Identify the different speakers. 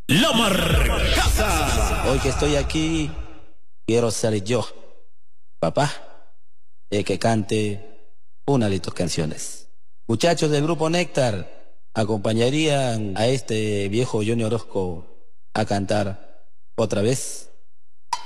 Speaker 1: La Marcaza.
Speaker 2: Hoy que estoy aquí, quiero ser yo, papá, el que cante una de tus canciones. Muchachos del grupo Néctar, acompañarían a este viejo Johnny Orozco a cantar otra vez.